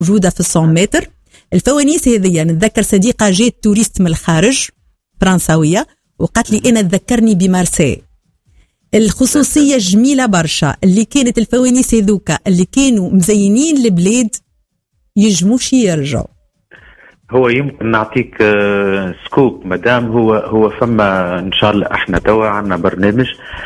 موجودة في 100 متر. الفوانيس هذه نتذكر صديقة جات توريست من الخارج فرنساوية وقالت لي أنا تذكرني بمارسي. الخصوصية جميلة برشا اللي كانت الفوانيس هذوكا اللي كانوا مزينين البلاد يجموش يرجعوا. هو يمكن نعطيك سكوب مدام هو فما ان شاء الله احنا توا عندنا برنامج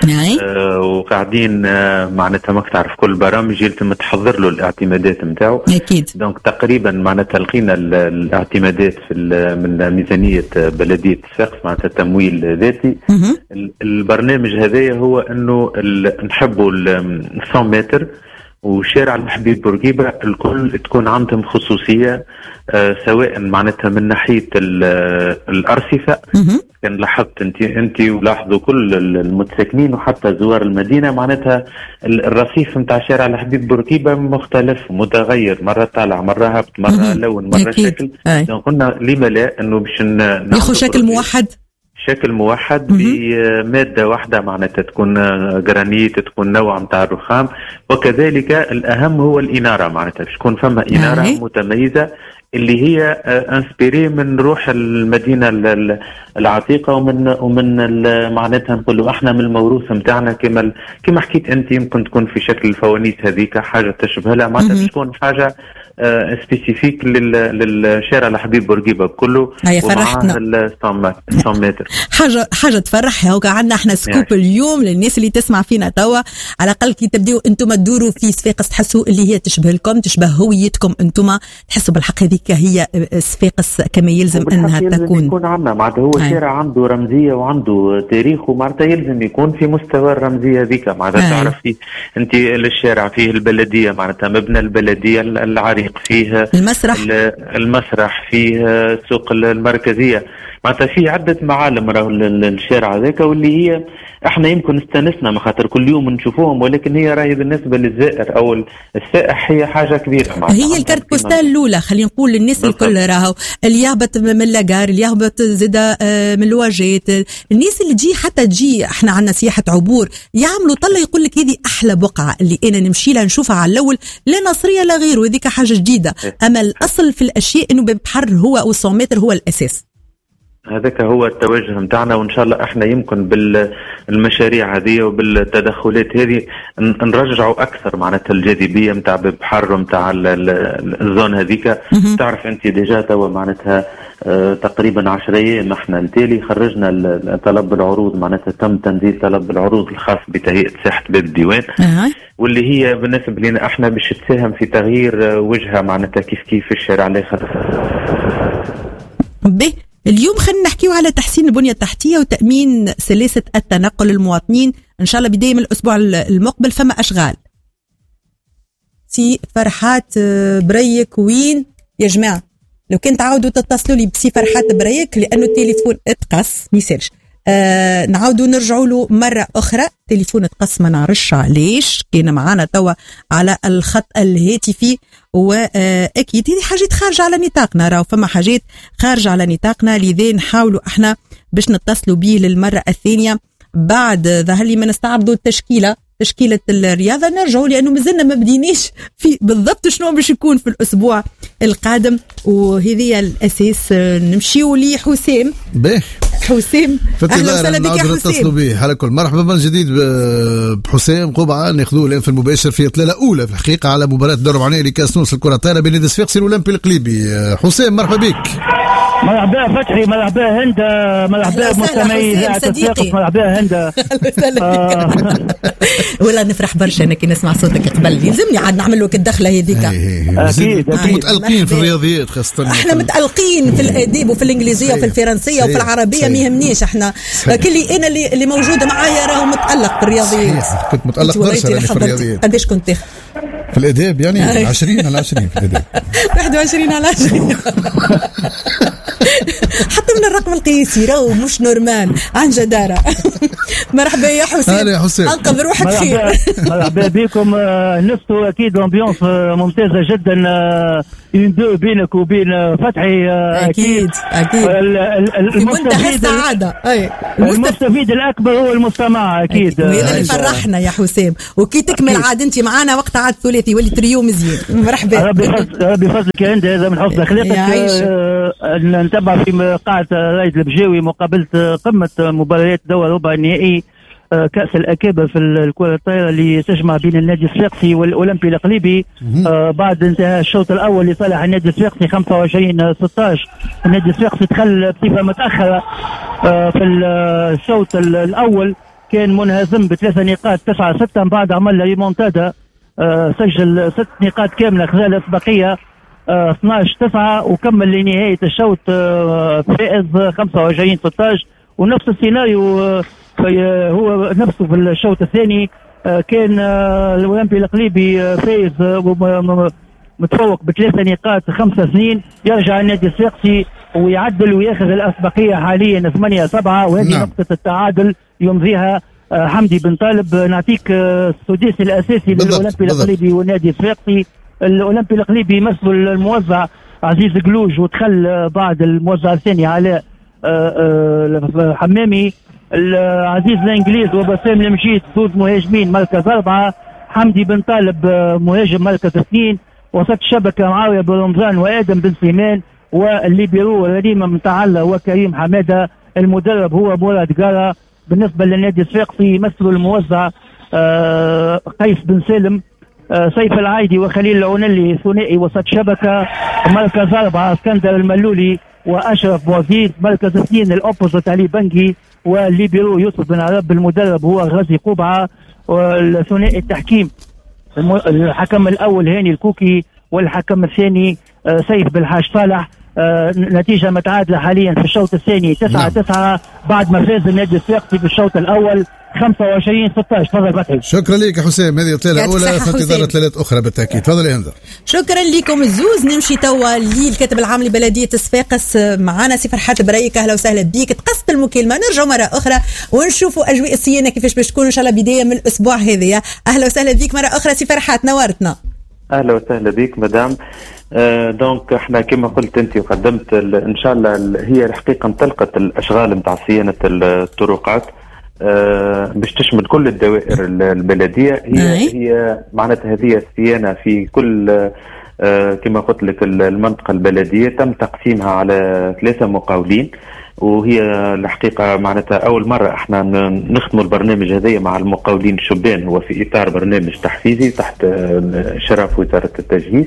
وقاعدين معناتها ما تعرف كل برامج يلزم تحضر له الاعتمادات نتاعو اكيد. دونك تقريبا معناتها لقينا الاعتمادات من ميزانيه بلديه صفاقس معناتها تمويل ذاتي. البرنامج هذايا هو انه نحبوا 100 متر وشارع الحبيب بورقيبة الكل تكون عندهم خصوصية سواء معناتها من ناحية الأرصفة. كان لاحظت انت ولاحظوا كل المتساكنين وحتى زوار المدينة معناتها الرصيف متاع شارع الحبيب بورقيبة مختلف متغير، مرة طالع مرة هبط مرة لون مرة شكل. قلنا لما لا انه باش ياخذ شكل موحد بمادة واحدة معناتها تكون جرانيت تكون نوع متاع الرخام. وكذلك الأهم هو الإنارة معناتها باش تكون فما إنارة متميزة اللي هي انسبيري من روح المدينة العتيقة ومن معناتها نقولوا احنا من الموروث متاعنا كما حكيت انت يمكن تكون في شكل الفوانيس هذيك حاجة تشبه لها معناتها تكون حاجة سبيسيفيك للشارع الحبيب بورقيبة كله ومعها 100 متر. حاجة تفرح. هوكا عندنا احنا سكوب اليوم للناس اللي تسمع فينا توا، على الأقل كي تبديو انتم تدوروا في صفاقس تحسوا اللي هي تشبه لكم تشبه هويتكم انتم، تحسوا بالحق هذيك هي صفاقس كما يلزم انها تكون. يكون عندنا معناتها هو شارع عنده رمزية وعنده تاريخ ومعناتها يلزم يكون في مستوى الرمزية ذيك معناتها تعرف فيه انت الشارع فيه البلدية معناتها مبنى البلدية العريق فيه المسرح فيه السوق المركزية معناتها في عدة معالم راهو الشارع ذاك واللي هي احنا يمكن استنسنا ما خاطر كل يوم نشوفوهم ولكن هي راهي بالنسبة للزائر او السائح هي حاجة كبيرة. هي الكارت بوستال الأولى خلينا نقول للناس الكل راهو اللي يهبط من لاجار اللي يهبط زيادة من الواجهات الناس اللي تجي احنا عندنا سياحة عبور يعملوا طلع يقول لك هذه أحلى بقعة اللي أنا نمشي لها نشوفها على الأول لا نصرية لا غيره هذيك حاجة جديدة. أما الأصل في الأشياء إنه بحر هو أو 100 متر هو الأساس. هذاك هو التوجه متاعنا وإن شاء الله احنا يمكن بالمشاريع هذه وبالتدخلات هذه نرجعوا أكثر معناتها الجاذبية متاع بحر متاع الزون هذيك. تعرف أنت ديجا توا معناتها تقريبا 10 أيام احنا نتالي خرجنا طلب العروض معناتها تم تنزيل طلب العروض الخاص بتهيئة ساحة باب الديوان واللي هي بالنسبة لنا احنا باش تساهم في تغيير وجهها معناتها كيف الشارع الآخر. اليوم خلينا نحكيو على تحسين البنية التحتية وتأمين سلاسة التنقل للمواطنين. إن شاء الله بداية من الأسبوع المقبل فما أشغال. سي فرحات بريك وين يا جماعة؟ لو كنت تعاودوا تتصلوا لي بسي فرحات بريك لأنه التليفون اتقص ميسالش. نعاودوا نرجعوا له مرة أخرى. تليفون اتقص ما نعرفش علاش كان معانا توا على الخط الهاتفي وأكيد هذه حاجات خارجة على نطاقنا راهو فما حاجات خارجة على نطاقنا لذا نحاولوا احنا باش نتصلوا به للمرة الثانية بعد ظهر لي ما نستعرضوا تشكيلة الرياضة نرجعوا لأنه مازلنا ما بديناش في بالضبط شنو باش يكون في الأسبوع القادم وهذه الأساس. نمشيوا لحسام. حسام أهلا وسهلا بك يا حسام. نتصلوا به على كل مرحبا من جديد بحسام قبعة ناخذوه الآن في المباشر في إطلالة أولى في الحقيقة على مباراة دور عناية لكأس تونس الكرة الطائرة بين نادي صفاقسي والأولمبي القليبي. حسام مرحبا بك. مرحبا فتحي مرحبا هند مرحبا مستمعي إذاعة صفاقس مرحبا هند. ولا نفرح برشا أنا كي نسمع صوتك قبل يلزمني عاد نعمل لك الدخلة هذيك. أكيد متألقين في الرياضيات خاصة احنا متألقين في الآداب وفي الإنجليزية وفي الفرنسية وفي العربية ما يهمنيش احنا كلي أنا اللي موجودة معايا راهو متألق في الرياضيات. كنت متألق برشا في الرياضيات. قديش كنت في الآداب يعني 20/20 في الآداب 21/20 حتى من الرقم القياسي راهو مش نورمال عن جدارة. مرحبا يا حسين. يا حسين أنقذ روحك خير. مرحبا بكم. نفسه أكيد أمبيونس ممتازة جدا يندو بينك وبين فتحي. اكيد في منتهى السعاده. المستفيد الاكبر هو المستمع اكيد. وهذا اللي فرحنا يا حسام. وكي تكمل عاد انت معنا وقت عاد ثلاثي يولي تريو مزيان. مرحبا. ربي فضلك انت، هذا من حسن اخلاقك. نتبع في قاعه رايد البجاوي مقابله قمه مباريات دور ربع النهائي كأس الأكابر في الكرة الطائرة اللي تجمع بين النادي الصفاقسي والأولمبي الإقليمي. بعد انتهاء الشوط الأول لصالح النادي الصفاقسي 25-16. النادي الصفاقسي دخل بصفة متأخرة في الشوط الأول، كان منهزم ب3 نقاط 9-6. بعد عمل ريمونتادا سجل 6 نقاط كاملة خلال الأسبقية 12-9 وكمل لنهاية الشوط فائز 25-16. ونفس السيناريو هو نفسه في الشوط الثاني. كان الأولمبي الإقليمي فايز متفوق ب3 نقاط 5-2. يرجع النادي الصفاقسي ويعدل وياخذ الأسبقية حاليا 8-7، وهذه نقطة التعادل يمضيها حمدي بن طالب. نعطيك السداسي الأساسي للأولمبي الإقليمي والنادي الصفاقسي. الأولمبي الإقليمي مثل الموزع عزيز قلوج، ودخل بعد الموزع الثاني علاء حمامي. العزيز الانجليز وبسام المجيد زوج مهاجمين مركز 4، حمدي بن طالب مهاجم مركز 2، وسط الشبكه معاويه بن رمضان وادم بن سليمان، والليبيرو ريما متعلة وكريم حماده. المدرب هو مراد قارة. بالنسبه للنادي الصفاقسي مثل الموزع قيس بن سالم، سيف العايدي وخليل العنلي ثنائي وسط شبكه. مركز 4 اسكندر الملولي واشرف بوزيد. مركز 2 الاوبوزيت علي بنجي والليبيرو يوسف بن عرب. المدرب هو غازي قبعه. والثنائي التحكيم الحكم الاول هاني الكوكي، والحكم الثاني سيف بالحاج صالح. نتيجه متعادله حاليا في الشوط الثاني 9-9 بعد ما فاز النادي الصفاقسي في الشوط الاول 25-16. تفضل فتحي. شكرا لك يا حسام. هذه الثلاثه الاولى في انتظار ثلاث اخرى بالتاكيد. تفضل يا هند. شكرا لكم الزوز. نمشي توا للكاتب العام لبلديه صفاقس معنا سي فرحات برايك. اهلا وسهلا بيك. تقصت المكالمه، نرجع مره اخرى ونشوفوا اجواء الصيانه كيفاش باش تكون ان شاء الله بدايه من الاسبوع هذا. اهلا وسهلا بيك مره اخرى سي فرحات، نورتنا. اهلا وسهلا بك مدام. دونك احنا كما قلت انت وقدمت ان شاء الله هي الحقيقه انطلقت الاشغال نتاع صيانه الطرقات باش تشمل كل الدوائر البلديه. هي معناتها هذه الصيانه في كل كما قلت لك المنطقه البلديه تم تقسيمها على 3 مقاولين. وهي الحقيقه معناتها اول مره احنا نخدموا البرنامج هذايا مع المقاولين الشبان، هو في اطار برنامج تحفيزي تحت شرف وزاره التجهيز.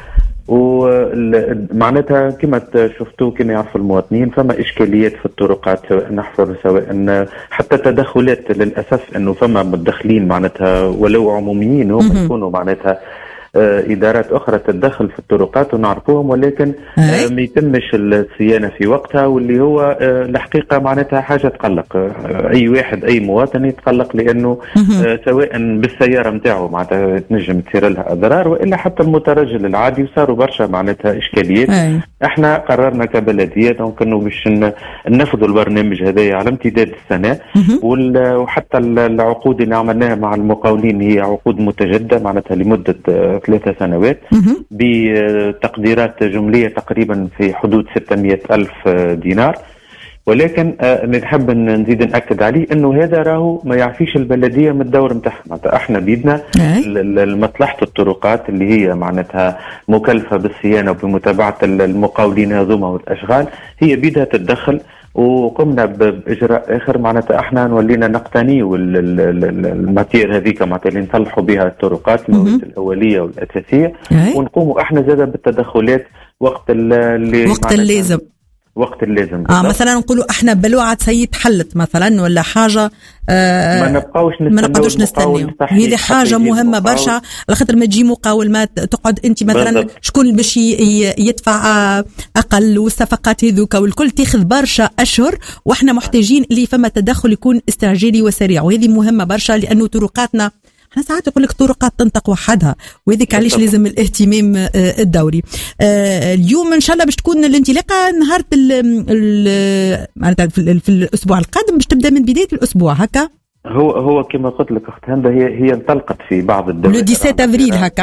ومعناتها كما شفتوا كما يعرفوا المواطنين فما إشكاليات في الطرقات سواء نحفر سواء حتى تدخلات. للأسف أنه فما متدخلين معناتها ولو عموميين هم يكونوا معناتها إدارات أخرى تتدخل في الطرقات ونعرفوهم، ولكن ما يتمش الصيانة في وقتها، واللي هو الحقيقة معناتها حاجة تقلق أي واحد أي مواطن يتقلق، لأنه سواء بالسيارة متاعه معناتها تنجم تصير لها أضرار، وإلا حتى المترجل العادي، وصاروا برشا معناتها إشكاليات. احنا قررنا كبلدية دونك أنه باش ننفذوا البرنامج هذايا على امتداد السنة، وحتى العقود اللي عملناها مع المقاولين هي عقود متجددة معناتها لمدة 3 سنوات بتقديرات جملية تقريبا في حدود 600,000 دينار. ولكن نحب نزيد نأكد عليه انه هذا راهو ما يعفيش البلدية من الدور متاعها. معناتها احنا بيدنا مصلحة الطرقات اللي هي معناتها مكلفة بالصيانة وبمتابعة المقاولين هذوما والاشغال، هي بيدها تتدخل. وقمنا باجراء اخر معناتها احنا ولينا نقتني والماتير هذيك معناتها اللي نصلحوا بها الطرقات المواد الاوليه والاساسيه، ونقوموا احنا زاده بالتدخلات وقت اللازم. مثلا نقولوا احنا بلوعه سيد حلت مثلا ولا حاجه ما نبقاوش نستناو. هذه حاجه مهمه برشا، على خاطر ما تجي مقاول ما تقعد انت مثلا شكون باش يدفع اقل، والصفقات هذوك والكل تاخذ برشا اشهر، واحنا محتاجين اللي فما تدخل يكون استعجالي وسريع. وهذه مهمه برشا لانه طرقاتنا احنا ساعات يقول لك طرقات تنطق وحدها، وهذيك علاش لازم الاهتمام الدوري. اليوم ان شاء الله باش تكون الانطلاقه نهار معناتها في الاسبوع القادم، باش تبدا من بدايه الاسبوع هكا. هو كما قلت لك اخت هند هي انطلقت في بعض الدول لو 17 افريل هكا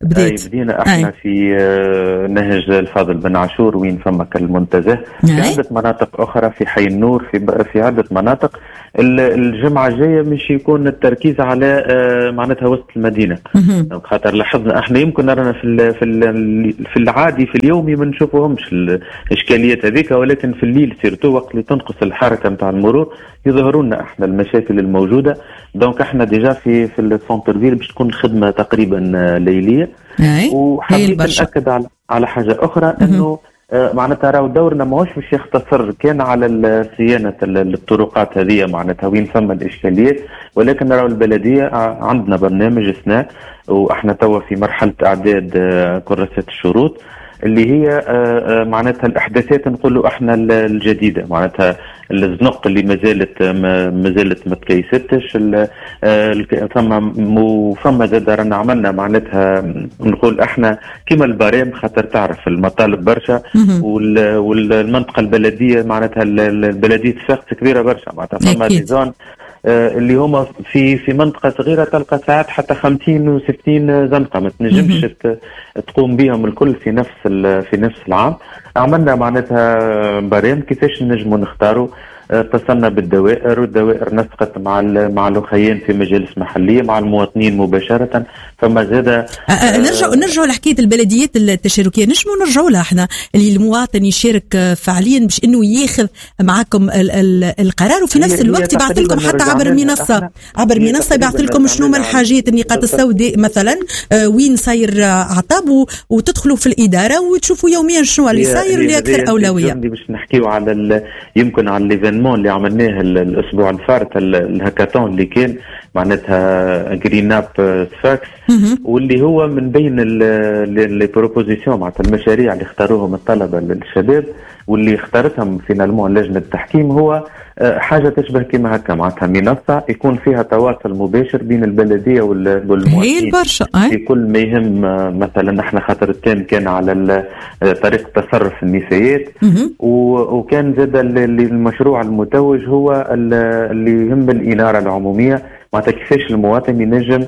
بدينا احنا في نهج الفاضل بن عاشور وين فما المنتزه، في عدة مناطق اخرى في حي النور، في عدة مناطق. الجمعة الجاية مش يكون التركيز على معناتها وسط المدينة، خاطر لاحظنا احنا يمكن رانا في العادي في اليومي ما نشوفوهمش الاشكاليات هذيك، ولكن في الليل سيرتو وقت اللي تنقص الحركة نتاع المرور يظهروا لنا احنا المشاكل الموجودة. دونك احنا ديجا في السونتر فيل باش تكون خدمة تقريبا ليلية. وحبيت نأكد على حاجة أخرى أنه معناتها راهو دورنا ماهوش باش يختصر كان على صيانة الطرقات هذه معناتها وين فما الإشكاليات، ولكن راهو البلدية عندنا برنامج اثناء وإحنا توا في مرحلة إعداد كراسات الشروط اللي هي معناتها الأحداثات نقولوا احنا الجديدة، معناتها الزنق اللي ما زالت ما تكيستش، فما زاد رانا عملنا معناتها نقول احنا كما البرام، خاطر تعرف المطالب برشا والمنطقة البلدية معناتها البلدية صفاقس كبيرة برشا، معناتها فما ديزون اللي هما في منطقة صغيرة تلقى ساعات حتى 50 و60 زنقة ما تنجمش تقوم بهم الكل في نفس العام. عملنا معناتها برام كيفاش نجموا نختاروا، اتصلنا بالدوائر والدوائر نسقت مع الأخيين في مجالس محلية مع المواطنين مباشرة. فما زاد نرجعوا لحكاية البلديات التشاركية، نجموا نرجعوا لها احنا اللي المواطن يشارك فعليا باش انه ياخذ معكم القرار، وفي نفس الوقت يبعث لكم حتى عبر منصة يبعث لكم شنو من الحاجات النقاط السوداء مثلا وين صاير عطاب، وتدخلوا في الإدارة وتشوفوا يوميا شنو اللي صاير واللي أكثر أولوية. باش نحكيوا على يمكن على الايفينمون اللي عملناه الاسبوع الفارط، الهاكاثون اللي كان معناتها جرين اب صفاقس، واللي هو من بين لي بروبوزيسيون معناتها المشاريع اللي اختاروهم الطلبه للشباب واللي اختارتهم فينالمون لجنه التحكيم، هو حاجه تشبه كما هكا معناتها منصه يكون فيها تواصل مباشر بين البلديه والمواطنين في كل ما يهم. مثلا احنا خاطر التام كان على طريقه تصرف النسايات، وكان زاد المشروع المتوج هو اللي يهم الاناره العموميه، معناتها كيفاش المواطن ينجم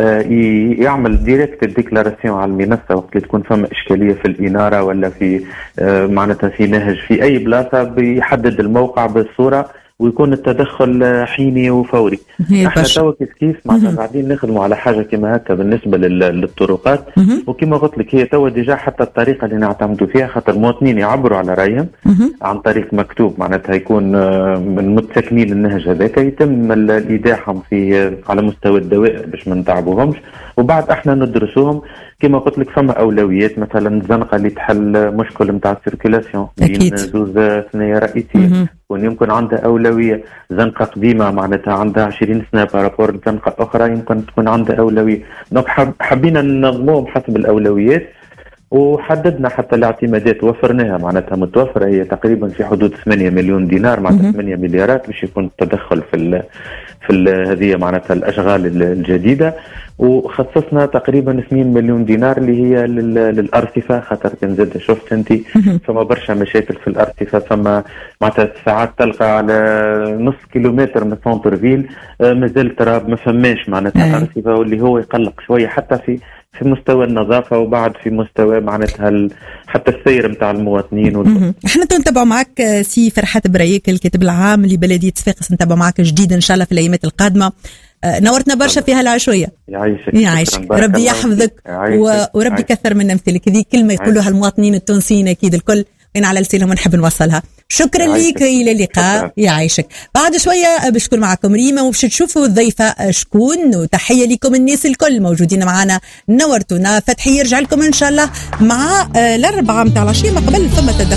يعمل ديريكت الديكلاراسيون على المنصه وقت اللي تكون فما اشكاليه في الاناره ولا في معناتها في نهج في اي بلاصه، بيحدد الموقع بالصوره ويكون التدخل حيني وفوري. احنا توا كيف معناتها قاعدين نخدموا على حاجه كما هكا بالنسبه للطرقات، وكما قلت لك هي توا ديجا حتى الطريقه اللي نعتمدوا فيها، خاطر المواطنين يعبروا على رايهم عن طريق مكتوب، معناتها يكون من متسكنين النهج هذاك يتم الايداعهم في على مستوى الدوائر باش ما نتعبوهمش، وبعد احنا ندرسوهم. كما قلت لك فما اولويات، مثلا الزنقه اللي تحل مشكل نتاع السيركيلاسيون بين زوز ثنايا رئيسيه يمكن عندها أولوية. زنقة قديمة معناتها عندها 20 سنة بارابور زنقة أخرى يمكن تكون عندها أولوية. دونك حبينا ننظموهم حسب الأولويات، وحددنا حتى الاعتمادات وفرناها معناتها متوفرة، هي تقريبا في حدود 8 مليون دينار معناتها 8 مليارات باش يكون التدخل في هذه معناتها الأشغال الجديدة. وخصصنا تقريبا 2 مليون دينار اللي هي للأرصفة، خاطر كان زاد شفت انت فما برشا مشاكل في الأرصفة، فما معناتها ساعات تلقى على نص كيلومتر من سونتر فيل مازال تراب ما فماش معناتها أرصفة، واللي هو يقلق شوية حتى في مستوى النظافة، وبعد في مستوى معناتها حتى السير متاع المواطنين. احنا نتابعوا معك سي فرحات بريك الكاتب العام لبلدية صفاقس، نتابعوا معك جديدا ان شاء الله في الايامات القادمة. نورتنا برشا في هالعشوية. يعيشك ربي يحفظك وربي يكثر من امثالك. هذه كلمة يقولوها المواطنين التونسيين اكيد الكل وين على لسانهم ونحب نوصلها. شكرا ليك، الى اللقاء. يعيشك. بعد شويه باش تكون معكم ريما وباش تشوفوا الضيفه شكون، وتحيه لكم الناس الكل موجودين معنا، نورتونا. فتحي يرجع لكم ان شاء الله مع الاربعه متاع العشيه، ما قبل فما